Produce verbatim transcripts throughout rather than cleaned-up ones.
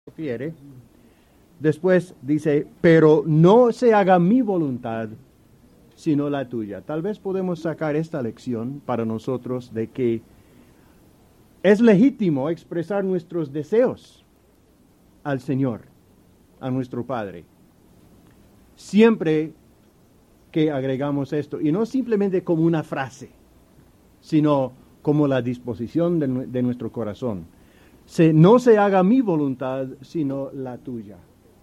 refiere. Después dice, pero no se haga mi voluntad, sino la tuya. Tal vez podemos sacar esta lección para nosotros de que es legítimo expresar nuestros deseos al Señor, a nuestro Padre. Siempre que agregamos esto, y no simplemente como una frase, sino como la disposición de, de nuestro corazón. Se, no se haga mi voluntad, sino la tuya.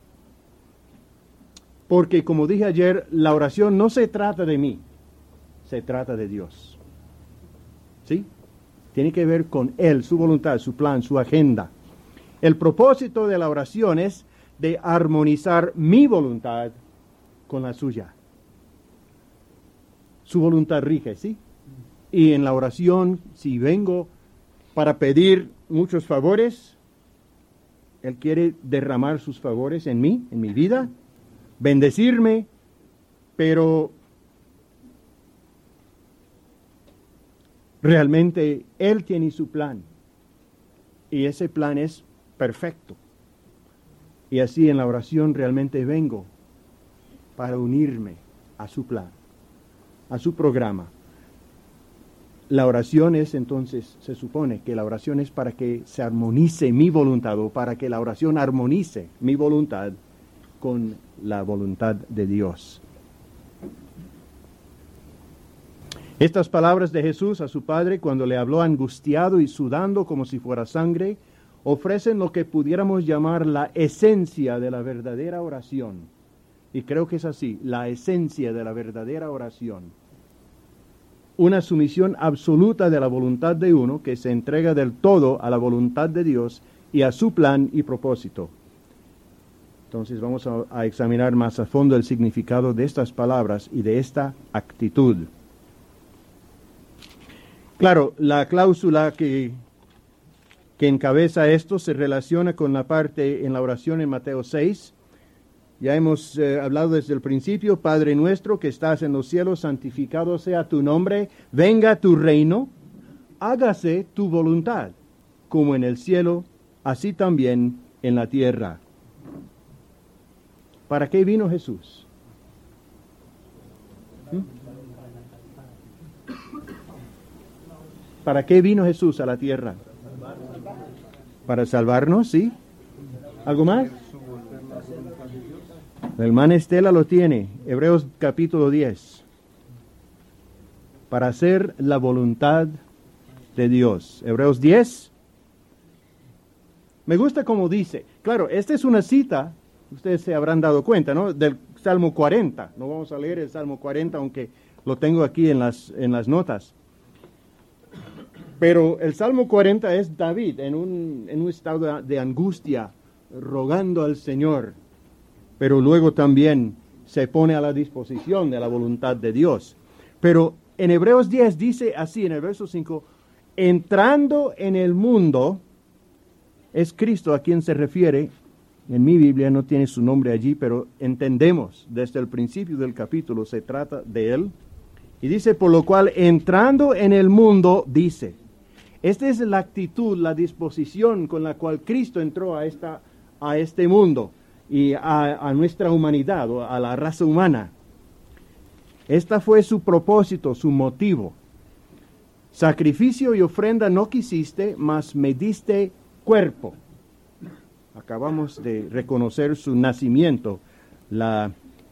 Porque, como dije ayer, la oración no se trata de mí, se trata de Dios. ¿Sí? Tiene que ver con Él, su voluntad, su plan, su agenda. El propósito de la oración es de armonizar mi voluntad con la suya. Su voluntad rige, ¿sí? Y en la oración, si vengo para pedir muchos favores, Él quiere derramar sus favores en mí, en mi vida, bendecirme, pero realmente Él tiene su plan. Y ese plan es perfecto. Y así en la oración realmente vengo para unirme a su plan, a su programa. La oración es entonces, se supone que la oración es para que se armonice mi voluntad, o para que la oración armonice mi voluntad con la voluntad de Dios. Estas palabras de Jesús a su Padre cuando le habló angustiado y sudando como si fuera sangre, ofrecen lo que pudiéramos llamar la esencia de la verdadera oración. Y creo que es así, la esencia de la verdadera oración. Una sumisión absoluta de la voluntad de uno que se entrega del todo a la voluntad de Dios y a su plan y propósito. Entonces vamos a, a examinar más a fondo el significado de estas palabras y de esta actitud. Claro, la cláusula que, que encabeza esto se relaciona con la parte en la oración en Mateo seis. Ya hemos eh, hablado desde el principio, Padre nuestro que estás en los cielos, santificado sea tu nombre, venga tu reino, hágase tu voluntad, como en el cielo, así también en la tierra. ¿Para qué vino Jesús? ¿Mm? ¿Para qué vino Jesús a la tierra? Para salvarnos, ¿sí? ¿Algo más? El hermano Estela lo tiene, Hebreos capítulo diez. Para hacer la voluntad de Dios. Hebreos diez. Me gusta como dice. Claro, esta es una cita, ustedes se habrán dado cuenta, ¿no? Del Salmo cuarenta. No vamos a leer el Salmo cuarenta, aunque lo tengo aquí en las, en las notas. Pero el Salmo cuarenta es David en un, en un estado de, de angustia, rogando al Señor. Pero luego también se pone a la disposición de la voluntad de Dios. Pero en Hebreos diez dice así, en el verso cinco, entrando en el mundo, es Cristo a quien se refiere. En mi Biblia no tiene su nombre allí, pero entendemos desde el principio del capítulo, se trata de Él. Y dice, por lo cual, entrando en el mundo, dice. Esta es la actitud, la disposición con la cual Cristo entró a, esta, a este mundo. Y a, a nuestra humanidad, o a la raza humana. Esta fue su propósito, su motivo. Sacrificio y ofrenda no quisiste, mas me diste cuerpo. Acabamos de reconocer su nacimiento, la,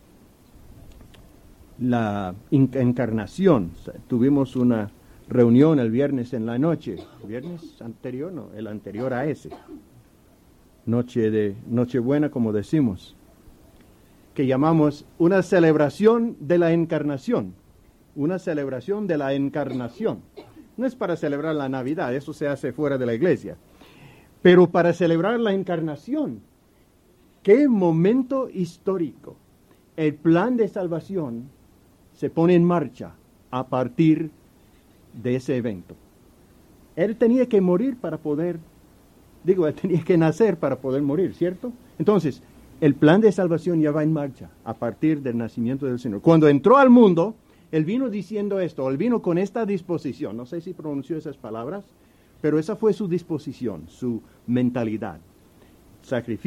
la encarnación. Tuvimos una reunión el viernes en la noche. ¿El viernes anterior? No, el anterior a ese. Noche de Nochebuena, como decimos, que llamamos una celebración de la encarnación, una celebración de la encarnación. No es para celebrar la Navidad, eso se hace fuera de la iglesia, pero para celebrar la encarnación. ¡Qué momento histórico! El plan de salvación se pone en marcha a partir de ese evento. Él tenía que morir para poder Digo, él tenía que nacer para poder morir, ¿cierto? Entonces, el plan de salvación ya va en marcha a partir del nacimiento del Señor. Cuando entró al mundo, Él vino diciendo esto, Él vino con esta disposición. No sé si pronunció esas palabras, pero esa fue su disposición, su mentalidad. sacrificio.